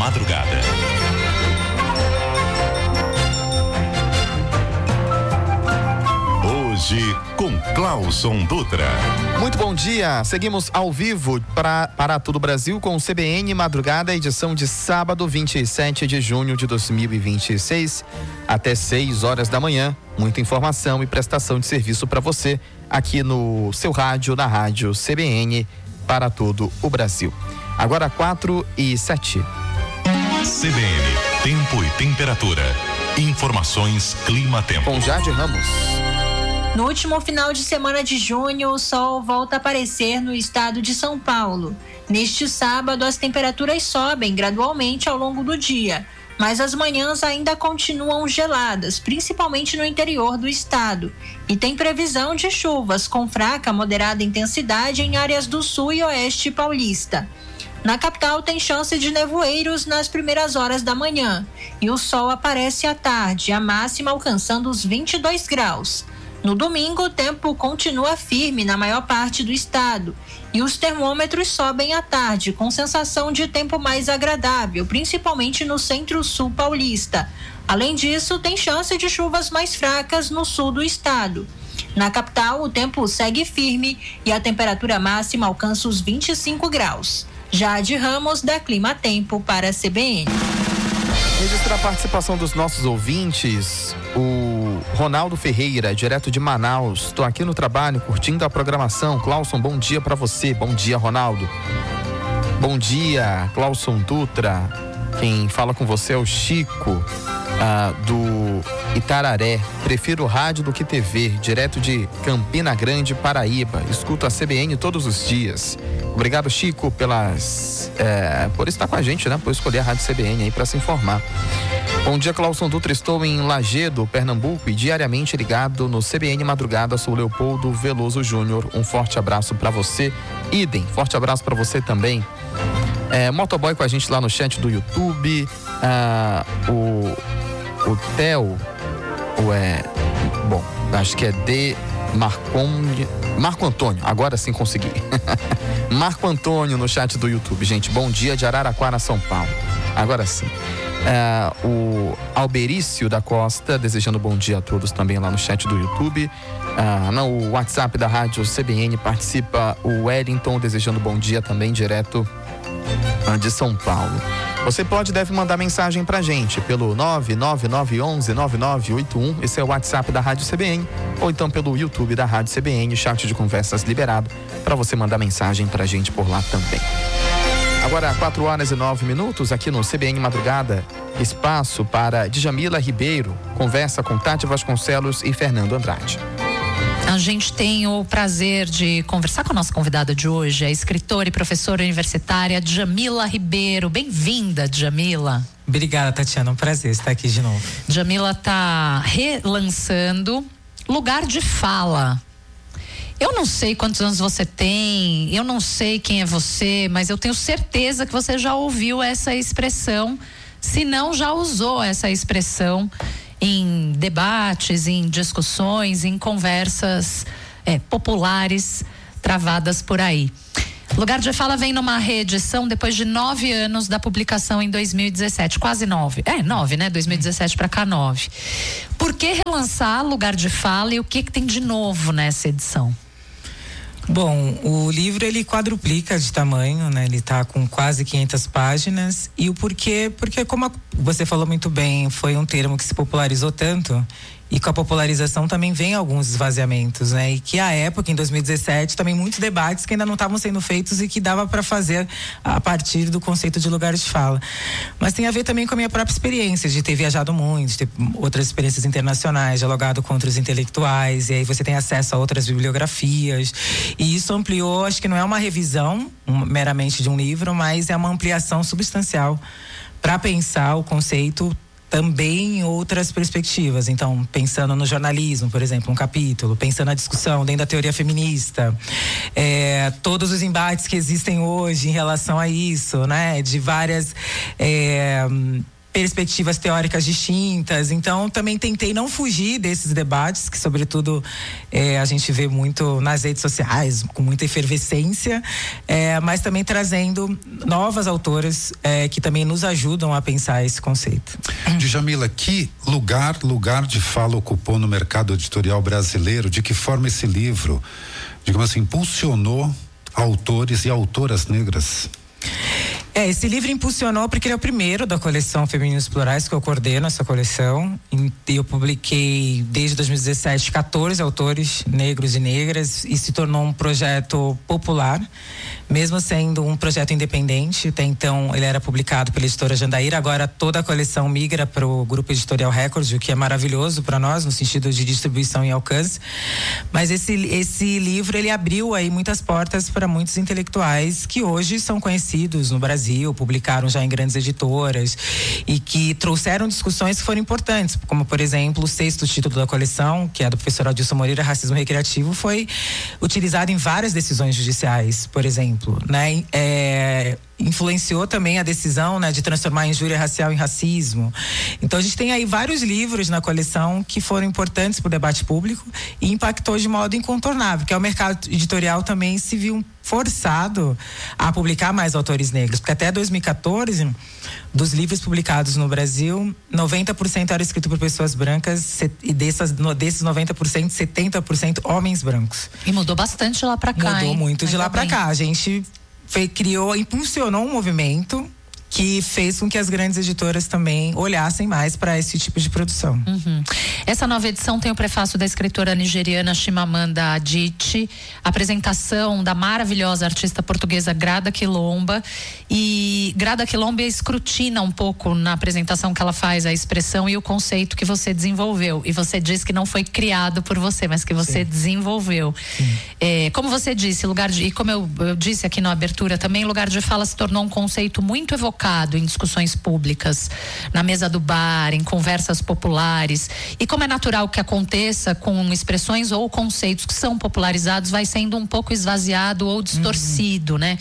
Madrugada. Hoje com Clauson Dutra. Muito bom dia, seguimos ao vivo para todo o Brasil com o CBN Madrugada, edição de sábado 27 de junho de 2026 até 6 horas da manhã. Muita informação e prestação de serviço para você aqui no seu rádio, na rádio CBN para todo o Brasil. Agora 4:07. CBN, tempo e temperatura. Informações Clima-Tempo. Com Jade Ramos. No último final de semana de junho, o sol volta a aparecer no estado de São Paulo. Neste sábado, as temperaturas sobem gradualmente ao longo do dia, mas as manhãs ainda continuam geladas, principalmente no interior do estado. E tem previsão de chuvas com fraca a moderada intensidade em áreas do sul e oeste paulista. Na capital tem chance de nevoeiros nas primeiras horas da manhã e o sol aparece à tarde, a máxima alcançando os 22 graus. No domingo, o tempo continua firme na maior parte do estado e os termômetros sobem à tarde, com sensação de tempo mais agradável, principalmente no centro-sul paulista. Além disso, tem chance de chuvas mais fracas no sul do estado. Na capital, o tempo segue firme e a temperatura máxima alcança os 25 graus. Jade Ramos, da Clima-Tempo, para a CBN. Registrar a participação dos nossos ouvintes. O Ronaldo Ferreira, direto de Manaus. Estou aqui no trabalho, curtindo a programação. Clauson, bom dia para você. Bom dia, Ronaldo. Bom dia, Clauson Dutra. Quem fala com você é o Chico, do Itararé. Prefiro rádio do que TV, direto de Campina Grande, Paraíba. Escuto a CBN todos os dias. Obrigado, Chico, por estar com a gente, né? Por escolher a Rádio CBN aí para se informar. Bom dia, Clauson Dutra. Estou em Lagedo, Pernambuco, e diariamente ligado no CBN Madrugada. Sou Leopoldo Veloso Júnior. Um forte abraço para você. Idem, forte abraço para você também. Motoboy com a gente lá no chat do YouTube. O Theo, acho que é de Marco Antônio, agora sim consegui. Marco Antônio no chat do YouTube, gente. Bom dia de Araraquara, São Paulo. Agora sim. O Alberício da Costa, desejando bom dia a todos também lá no chat do YouTube. No WhatsApp da Rádio CBN participa o Wellington, desejando bom dia também, direto de São Paulo. Você deve mandar mensagem pra gente pelo 999119981, esse é o WhatsApp da Rádio CBN, ou então pelo YouTube da Rádio CBN, chat de conversas liberado, para você mandar mensagem pra gente por lá também. Agora 4:09 aqui no CBN Madrugada, espaço para Djamila Ribeiro, conversa com Tati Vasconcelos e Fernando Andrade. A gente tem o prazer de conversar com a nossa convidada de hoje, a escritora e professora universitária Djamila Ribeiro. Bem-vinda, Djamila. Obrigada, Tatiana, um prazer estar aqui de novo. Djamila está relançando Lugar de Fala. Eu não sei quantos anos você tem, eu não sei quem é você, mas eu tenho certeza que você já ouviu essa expressão, se não já usou essa expressão em debates, em discussões, em conversas populares travadas por aí. Lugar de Fala vem numa reedição depois de 9 anos da publicação em 2017, quase 9. 9, né? 2017 para cá, 9. Por que relançar Lugar de Fala e o que tem de novo nessa edição? Bom, o livro ele quadruplica de tamanho, né? Ele tá com quase 500 páginas. E o porquê? Porque, como você falou muito bem, foi um termo que se popularizou tanto. E com a popularização também vem alguns esvaziamentos, né? E que à época, em 2017, também muitos debates que ainda não estavam sendo feitos e que dava para fazer a partir do conceito de lugar de fala. Mas tem a ver também com a minha própria experiência de ter viajado muito, de ter outras experiências internacionais, dialogado com outros intelectuais, e aí você tem acesso a outras bibliografias. E isso ampliou, acho que não é uma revisão meramente de um livro, mas é uma ampliação substancial para pensar o conceito também em outras perspectivas. Então, pensando no jornalismo, por exemplo, um capítulo, pensando na discussão dentro da teoria feminista, todos os embates que existem hoje em relação a isso, né? De várias perspectivas teóricas distintas. Então, também tentei não fugir desses debates, que sobretudo a gente vê muito nas redes sociais, com muita efervescência, mas também trazendo novas autoras que também nos ajudam a pensar esse conceito. Djamila, que lugar de fala ocupou no mercado editorial brasileiro? De que forma esse livro, digamos assim, impulsionou autores e autoras negras? Esse livro impulsionou porque ele é o primeiro da coleção Femininos Plurais, que eu coordeno essa coleção. Eu publiquei desde 2017 14 autores negros e negras e se tornou um projeto popular, mesmo sendo um projeto independente. Até então ele era publicado pela editora Jandaíra, agora toda a coleção migra para o Grupo Editorial Record, o que é maravilhoso para nós no sentido de distribuição e alcance. Mas esse livro ele abriu aí muitas portas para muitos intelectuais que hoje são conhecidos no Brasil, publicaram já em grandes editoras e que trouxeram discussões que foram importantes, como por exemplo o 6º título da coleção, que é do professor Adilson Moreira, Racismo Recreativo, foi utilizado em várias decisões judiciais, por exemplo, né? Influenciou também a decisão, né, de transformar a injúria racial em racismo. Então a gente tem aí vários livros na coleção que foram importantes para o debate público e impactou de modo incontornável, que é o mercado editorial também se viu forçado a publicar mais autores negros, porque até 2014 dos livros publicados no Brasil 90% era escrito por pessoas brancas e desses 90% 70% homens brancos. E mudou bastante de lá para cá. Mudou muito de lá para cá. A gente impulsionou um movimento que fez com que as grandes editoras também olhassem mais para esse tipo de produção. Uhum. Essa nova edição tem o prefácio da escritora nigeriana Chimamanda Adichie, apresentação da maravilhosa artista portuguesa Grada Quilomba, e Grada Quilomba escrutina um pouco na apresentação que ela faz a expressão e o conceito que você desenvolveu, e você diz que não foi criado por você, mas que você desenvolveu. Como você disse, e como eu disse aqui na abertura também, lugar de fala se tornou um conceito muito evocado em discussões públicas, na mesa do bar, em conversas populares. E como é natural que aconteça com expressões ou conceitos que são popularizados, vai sendo um pouco esvaziado ou distorcido, né?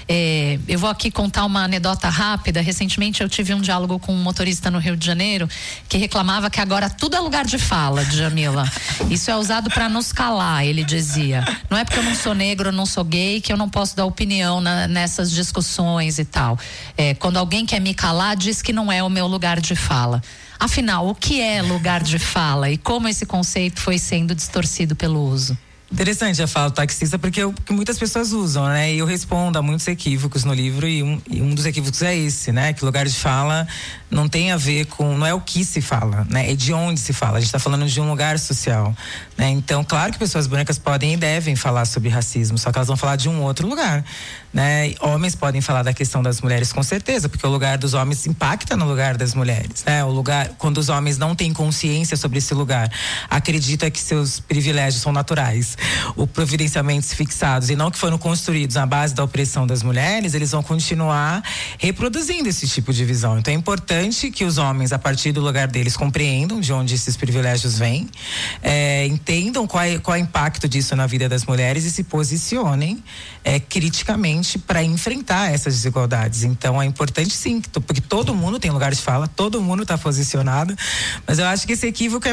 Eu vou aqui contar uma anedota rápida. Recentemente eu tive um diálogo com um motorista no Rio de Janeiro que reclamava que agora tudo é lugar de fala, Djamila. Isso é usado para nos calar, ele dizia. Não é porque eu não sou negro, eu não sou gay, que eu não posso dar opinião nessas discussões e tal. Quando alguém quer me calar, diz que não é o meu lugar de fala. Afinal, o que é lugar de fala e como esse conceito foi sendo distorcido pelo uso? Interessante a fala do taxista, porque muitas pessoas usam, né? E eu respondo a muitos equívocos no livro e um dos equívocos é esse, né? Que lugar de fala não tem a ver com, não é o que se fala, né? É de onde se fala. A gente está falando de um lugar social, né? Então, claro que pessoas brancas podem e devem falar sobre racismo, só que elas vão falar de um outro lugar, né? Homens podem falar da questão das mulheres com certeza, porque o lugar dos homens impacta no lugar das mulheres, né? O lugar, quando os homens não têm consciência sobre esse lugar, acredita que seus privilégios são naturais, ou providenciamentos fixados e não que foram construídos na base da opressão das mulheres, eles vão continuar reproduzindo esse tipo de visão. Então é importante que os homens, a partir do lugar deles, compreendam de onde esses privilégios vêm, entendam qual é o impacto disso na vida das mulheres e se posicionem criticamente para enfrentar essas desigualdades. Então é importante sim, porque todo mundo tem lugar de fala, todo mundo está posicionado, mas eu acho que esse equívoco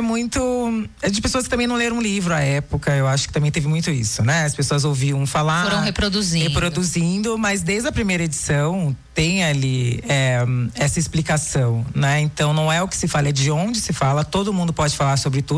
é de pessoas que também não leram um livro à época. Eu acho que também teve muito isso, né? As pessoas ouviam falar, foram reproduzindo, mas desde a primeira edição tem ali essa explicação, né? Então não é o que se fala, é de onde se fala. Todo mundo pode falar sobre tudo.